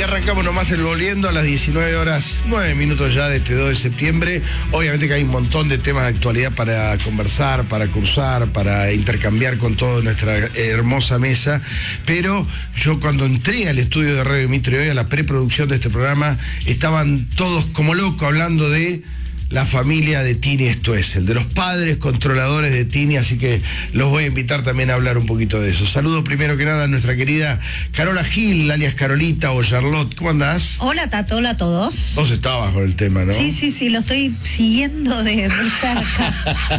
arrancamos nomás el Volviendo a las 19 horas, 9 minutos ya de este 2 de septiembre. Obviamente que hay un montón de temas de actualidad para conversar, para cursar, para intercambiar con toda nuestra hermosa mesa. Pero yo cuando entré al estudio de Radio Mitre hoy, a la preproducción de este programa, estaban todos como locos hablando de la familia de Tini Stoessel, de los padres controladores de Tini, así que los voy a invitar también a hablar un poquito de eso. Saludos primero que nada a nuestra querida Carola Gil, alias Carolita o Charlotte. ¿Cómo andás? Hola Tato, hola a todos. Vos estabas con el tema, ¿no? Sí, lo estoy siguiendo de cerca.